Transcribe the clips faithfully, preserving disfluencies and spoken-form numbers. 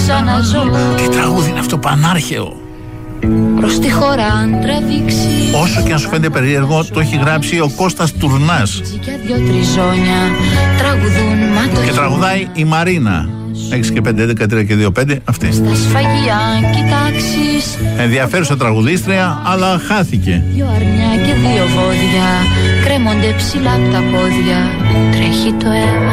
ξαναζώ. Τι τραγούδι είναι αυτό, πανάρχαιο. Προς τη χώρα αν τραβήξει. Όσο και αν σου φαίνεται περίεργο, το έχει γράψει ο Κώστας Τουρνάς. Και τραγουδάει η Μαρίνα. έξι και πέντε, έντεκα, τρία και δύο, πέντε. Αυτή. Στα σφαγεία κοιτάξεις. Ενδιαφέρουσα τραγουδίστρια, αλλά χάθηκε. Δυο αρνιά και δύο βόδια κρέμονται ψηλά από τα πόδια. Τρέχει το αίμα.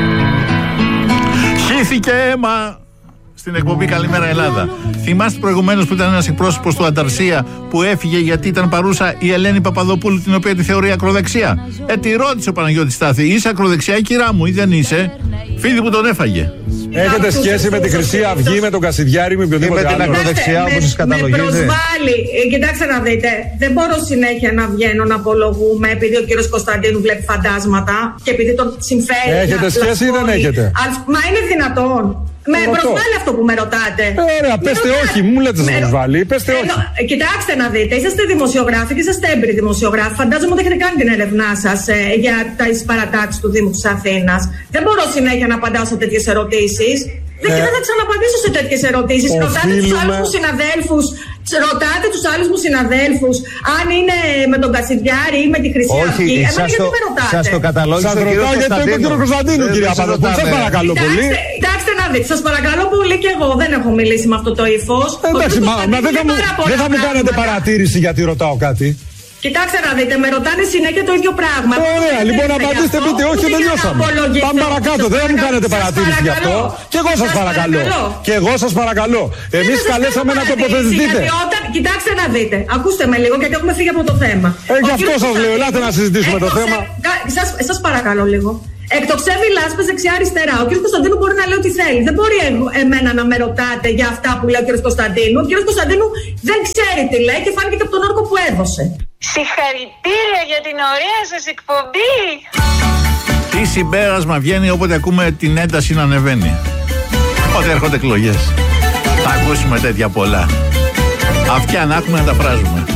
Χύθηκε αίμα στην εκπομπή Καλημέρα Ελλάδα. Θυμάστε προηγουμένως που ήταν ένας εκπρόσωπος του Ανταρσία που έφυγε γιατί ήταν παρούσα η Ελένη Παπαδοπούλου, την οποία τη θεωρεί ακροδεξιά. Ε, τη ρώτησε ο Παναγιώτης Στάθη, είσαι ακροδεξιά, κυρά μου, ή δεν είσαι? Φίλοι που τον έφαγε. Έχετε σχέση με τη Χρυσή Αυγή, με τον Κασιδιάρη, με οποιοδήποτε άλλο? Με την ακροδεξιά όπως σας καταλογίζετε. Με προσβάλλει. Ε, κοιτάξτε να δείτε. Δεν μπορώ συνέχεια να βγαίνω να απολογούμε επειδή ο κύριος Κωνσταντίνου βλέπει φαντάσματα και επειδή τον συμφέρει. Έχετε σχέση ή δεν έχετε? Μα είναι δυνατόν? Με προσβάλλει αυτό που με ρωτάτε. Ε, ωραία, πέστε όχι, μου λέτε σας προσβάλλει. Πέστε όχι. Ε, κοιτάξτε να δείτε, είσαστε δημοσιογράφοι και είσαστε έμπειροι δημοσιογράφοι. Φαντάζομαι ότι έχετε κάνει την έρευνά σας ε, για τις παρατάξεις του Δήμου της Αθήνας. Δεν μπορώ συνέχεια να απαντάω σε τέτοιες ερωτήσεις. Δεν, ε, δεν θα ξαναπαντήσω σε τέτοιες ερωτήσεις. Οφείλουμε... Ρωτάτε τους άλλους μου συναδέλφους. Ρωτάτε τους άλλους μου συναδέλφους αν είναι με τον Κασιδιάρη ή με τη Χρυσή Αυγή. Όχι, σας το, σας το καταλόγησε ο κύριος Κωνσταντίνου. Κύριο Κωνσταντίνου, κύριε Παπαδοπούλου, σας παρακαλώ πολύ. Κοιτάξτε να δείτε, σας παρακαλώ πολύ και εγώ δεν έχω μιλήσει με αυτό το ύφος. Εντάξει, μα δεν θα μου κάνετε παρατήρηση γιατί ρωτάω κάτι. Κοιτάξτε να δείτε, με ρωτάνε συνέχεια το ίδιο πράγμα. Ωραία, λοιπόν, απαντήστε, πείτε όχι, τελειώσαμε. Πάμε παρακάτω, δεν θα μου κάνετε παρατήρηση γι' αυτό. Και εγώ σας παρακαλώ. Και εγώ σας παρακαλώ. Εμείς καλέσαμε να τοποθετηθείτε. Κοιτάξτε να δείτε, ακούστε με λίγο γιατί έχουμε φύγει από το θέμα. Ε, γι' αυτό σας λέω, ελάτε να συζητήσουμε το θέμα. Σας παρακαλώ λίγο. Εκτοξεύει λάσπες δεξιά-αριστερά. Ο κ. Κωνσταντίνου μπορεί να λέει ό,τι θέλει. Δεν μπορεί εμένα να με ρωτάτε για αυτά που λέει ο κ. Κωνσταντίνου. Ο κ. Κωνσταντίνου δεν ξέρει τι λέει και φάνηκε και από τον όρκο που έδωσε. Συγχαρητήρια για την ωραία σας εκπομπή. Τι συμπέρασμα βγαίνει όποτε ακούμε την ένταση να ανεβαίνει? Όταν έρχονται εκλογές θα ακούσουμε τέτοια πολλά. Αυτιά να έχουμε να τα φράζουμε.